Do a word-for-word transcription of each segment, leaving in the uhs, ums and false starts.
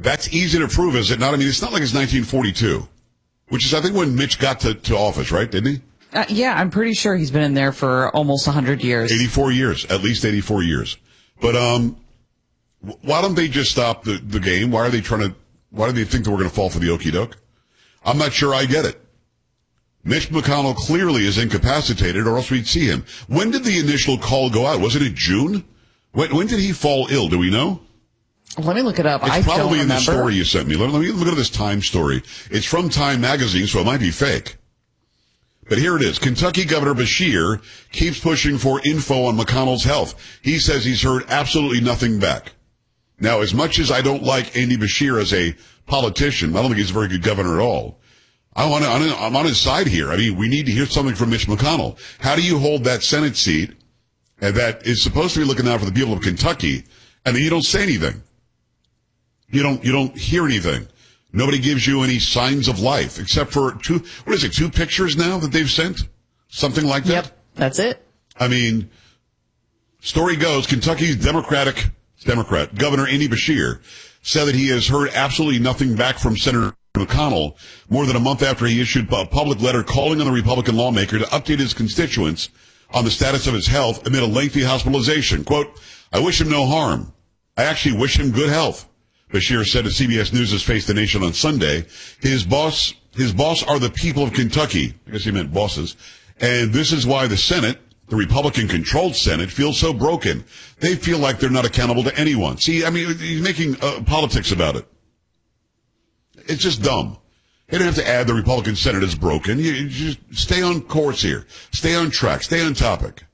That's easy to prove, is it not? I mean, it's not like it's nineteen forty-two, which is, I think, when Mitch got to, to office, right? Didn't he? Uh, yeah, I'm pretty sure he's been in there for almost one hundred years. eighty-four years, at least eighty-four years. But um, why don't they just stop the, the game? Why are they trying to, why do they think that we're going to fall for the okie doke? I'm not sure I get it. Mitch McConnell clearly is incapacitated, or else we'd see him. When did the initial call go out? Was it in June? When, when did he fall ill? Do we know? Let me look it up. It's I probably don't in the remember. story you sent me. Let, let me look at this Time story. It's from Time magazine, so it might be fake. But here it is. Kentucky Governor Beshear keeps pushing for info on McConnell's health. He says he's heard absolutely nothing back. Now, as much as I don't like Andy Beshear as a politician, I don't think he's a very good governor at all. I want to, I'm on his side here. I mean, we need to hear something from Mitch McConnell. How do you hold that Senate seat and that is supposed to be looking out for the people of Kentucky, and then you don't say anything? You don't, you don't hear anything. Nobody gives you any signs of life except for two, what is it, two pictures now that they've sent? Something like that? Yep, that's it. I mean, story goes, Kentucky's Democratic, Democrat, Governor Andy Beshear said that he has heard absolutely nothing back from Senator McConnell more than a month after he issued a public letter calling on the Republican lawmaker to update his constituents on the status of his health amid a lengthy hospitalization. Quote, I wish him no harm. I actually wish him good health, Beshear said to C B S News' Face the Nation on Sunday. His boss, his boss are the people of Kentucky. I guess he meant bosses. And this is why the Senate, the Republican-controlled Senate, feels so broken. They feel like they're not accountable to anyone. See, I mean, he's making uh, politics about it. It's just dumb. They don't have to add the Republican Senate is broken. You, you just stay on course here. Stay on track. Stay on topic.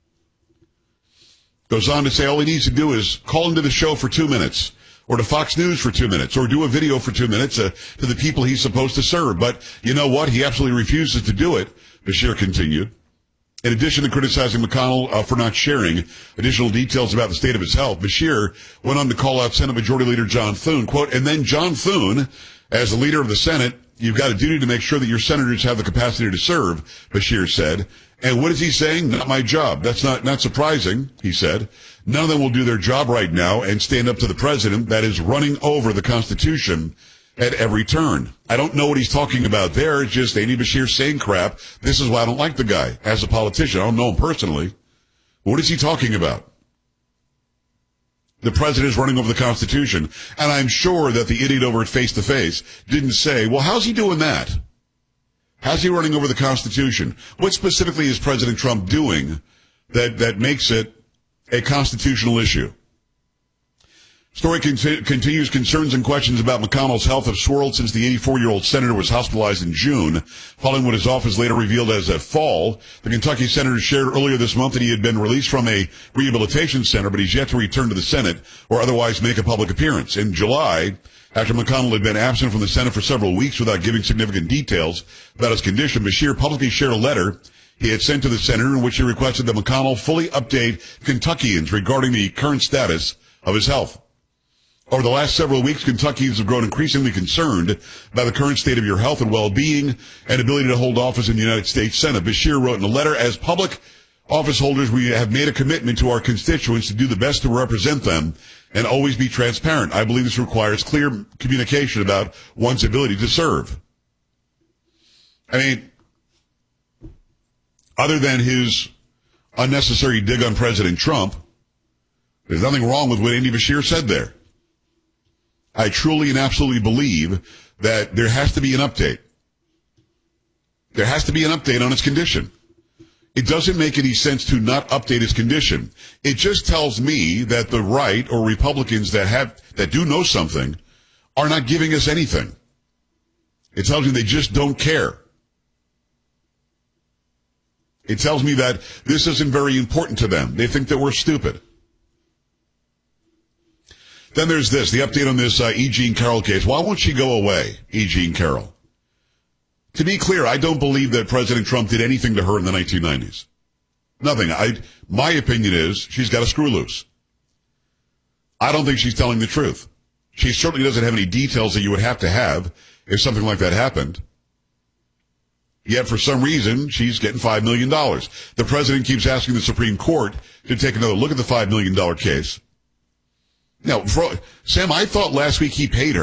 Goes on to say all he needs to do is call into the show for two minutes, or to Fox News for two minutes, or do a video for two minutes uh, to the people he's supposed to serve. But you know what? He absolutely refuses to do it, Beshear continued. In addition to criticizing McConnell uh, for not sharing additional details about the state of his health, Beshear went on to call out Senate Majority Leader John Thune, quote, and then John Thune, as the leader of the Senate, you've got a duty to make sure that your senators have the capacity to serve, Beshear said. And what is he saying? Not my job. That's not, not surprising, he said. None of them will do their job right now and stand up to the president that is running over the Constitution at every turn. I don't know what he's talking about there. It's just Andy Beshear saying crap. This is why I don't like the guy as a politician. I don't know him personally. What is he talking about? The president is running over the Constitution. And I'm sure that the idiot over at Face to Face didn't say, well, how's he doing that? How's he running over the Constitution? What specifically is President Trump doing that, that makes it a constitutional issue? Story conti- continues. Concerns and questions about McConnell's health have swirled since the eighty-four-year-old senator was hospitalized in June, following what his office later revealed as a fall. The Kentucky senator shared earlier this month that he had been released from a rehabilitation center, but he's yet to return to the Senate or otherwise make a public appearance. In July, after McConnell had been absent from the Senate for several weeks without giving significant details about his condition, Beshear publicly shared a letter he had sent to the senator in which he requested that McConnell fully update Kentuckians regarding the current status of his health. Over the last several weeks, Kentuckians have grown increasingly concerned about the current state of your health and well-being and ability to hold office in the United States Senate. Beshear wrote in a letter, as public office holders, we have made a commitment to our constituents to do the best to represent them and always be transparent. I believe this requires clear communication about one's ability to serve. I mean, other than his unnecessary dig on President Trump, there's nothing wrong with what Andy Beshear said there. I truly and absolutely believe that there has to be an update. There has to be an update on his condition. It doesn't make any sense to not update his condition. It just tells me that the right or Republicans that have, that do know something are not giving us anything. It tells me they just don't care. It tells me that this isn't very important to them. They think that we're stupid. Then there's this, the update on this uh, E. Jean Carroll case. Why won't she go away, E. Jean Carroll? To be clear, I don't believe that President Trump did anything to her in the nineteen nineties. Nothing. I, my opinion is she's got a screw loose. I don't think she's telling the truth. She certainly doesn't have any details that you would have to have if something like that happened. Yet, for some reason, she's getting five million dollars. The president keeps asking the Supreme Court to take another look at the five million dollars case. Now, for, Sam, I thought last week he paid her.